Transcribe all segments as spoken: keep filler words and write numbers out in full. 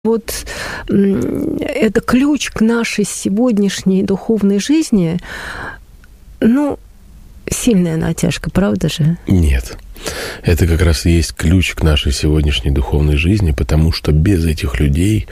Вот это ключ к нашей сегодняшней духовной жизни. Ну, сильная натяжка, правда же? Нет. Это как раз и есть ключ к нашей сегодняшней духовной жизни, потому что без этих людей,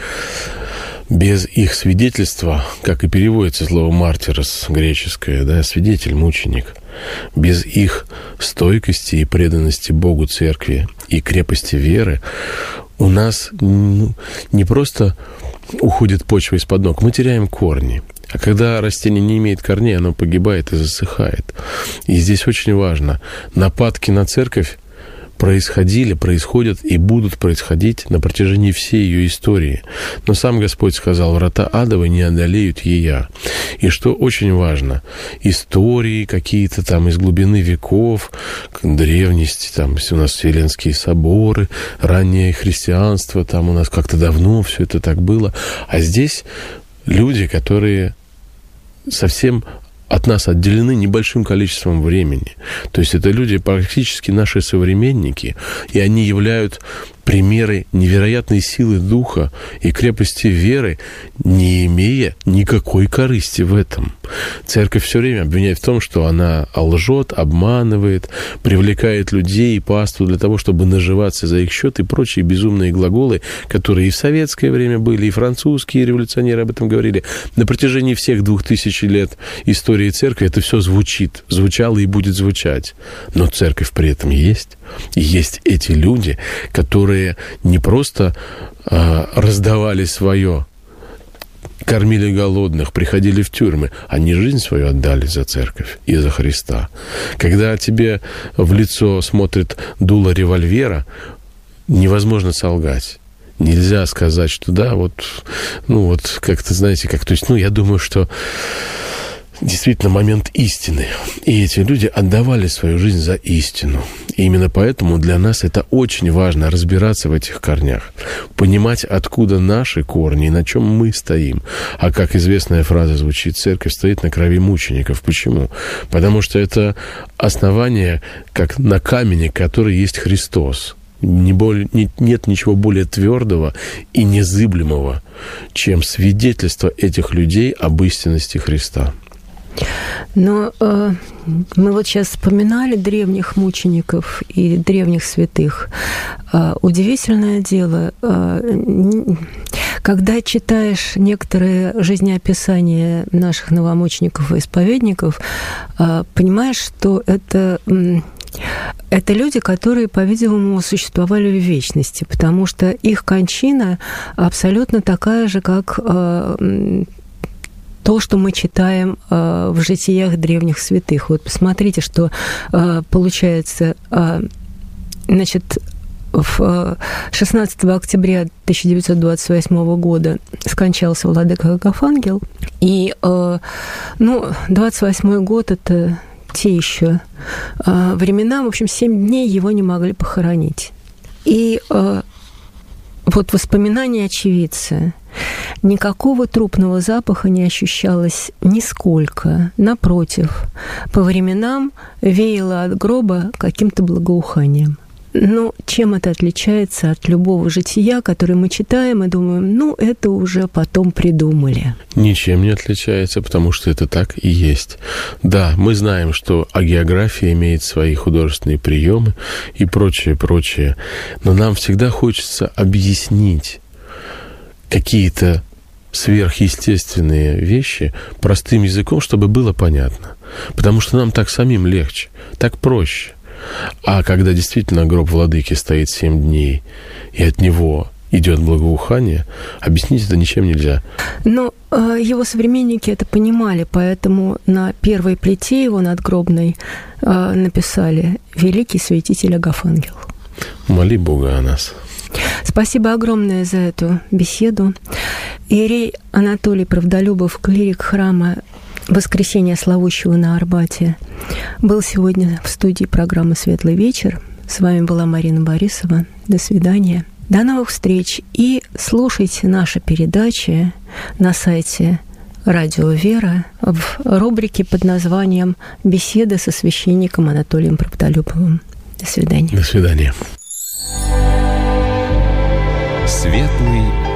без их свидетельства, как и переводится слово «мартирос» греческое, да, свидетель, мученик, без их стойкости и преданности Богу, Церкви и крепости веры, у нас ну, не просто уходит почва из-под ног, мы теряем корни. А когда растение не имеет корней, оно погибает и засыхает. И здесь очень важно, нападки на церковь происходили, происходят и будут происходить на протяжении всей ее истории. Но сам Господь сказал: «Врата адовы не одолеют ея». И что очень важно, истории какие-то там из глубины веков, древности, там у нас Вселенские соборы, раннее христианство, там у нас как-то давно все это так было. А здесь люди, которые совсем от нас отделены небольшим количеством времени. То есть это люди практически наши современники, и они являются примеры невероятной силы духа и крепости веры, не имея никакой корысти в этом. Церковь все время обвиняет в том, что она лжет, обманывает, привлекает людей и паству для того, чтобы наживаться за их счет и прочие безумные глаголы, которые и в советское время были, и французские революционеры об этом говорили. На протяжении всех двух тысяч лет истории церкви это все звучит, звучало и будет звучать. Но церковь при этом есть. И есть эти люди, которые не просто э, раздавали свое, кормили голодных, приходили в тюрьмы, они жизнь свою отдали за церковь и за Христа. Когда тебе в лицо смотрит дуло револьвера, невозможно солгать. Нельзя сказать, что да, вот, ну вот, как-то, знаете, как, то есть, ну, я думаю, что действительно момент истины. И эти люди отдавали свою жизнь за истину. И именно поэтому для нас это очень важно, разбираться в этих корнях, понимать, откуда наши корни и на чем мы стоим. А как известная фраза звучит, церковь стоит на крови мучеников. Почему? Потому что это основание, как на камне, который есть Христос. Не более, не, нет ничего более твердого и незыблемого, чем свидетельство этих людей об истинности Христа. Но э, мы вот сейчас вспоминали древних мучеников и древних святых. Э, удивительное дело, э, когда читаешь некоторые жизнеописания наших новомучеников и исповедников, э, понимаешь, что это... Э, Это люди, которые, по-видимому, существовали в вечности, потому что их кончина абсолютно такая же, как э, то, что мы читаем э, в житиях древних святых. Вот посмотрите, что э, получается, э, значит, в шестнадцатого октября тысяча девятьсот двадцать восьмого года скончался владыка Агафангел, и, э, ну, двадцать восьмой год – это те еще э, времена, в общем, семь дней его не могли похоронить. И э, вот воспоминания очевидца. Никакого трупного запаха не ощущалось нисколько. Напротив, по временам веяло от гроба каким-то благоуханием. Но чем это отличается от любого жития, которое мы читаем и думаем, ну, это уже потом придумали? Ничем не отличается, потому что это так и есть. Да, мы знаем, что агеография имеет свои художественные приемы и прочее, прочее, но нам всегда хочется объяснить какие-то сверхъестественные вещи простым языком, чтобы было понятно. Потому что нам так самим легче, так проще. А когда действительно гроб владыки стоит семь дней, и от него идет благоухание, объяснить это ничем нельзя. Но э, его современники это понимали, поэтому на первой плите его надгробной э, написали «Великий святитель Агафангел». Моли Бога о нас. Спасибо огромное за эту беседу. Иерей Анатолий Правдолюбов, клирик храма Воскресения Славущего на Арбате, был сегодня в студии программы «Светлый вечер». С вами была Марина Борисова. До свидания. До новых встреч. И слушайте наши передачи на сайте «Радио Вера» в рубрике под названием «Беседы со священником Анатолием Правдолюбовым». До свидания. До свидания. Светлый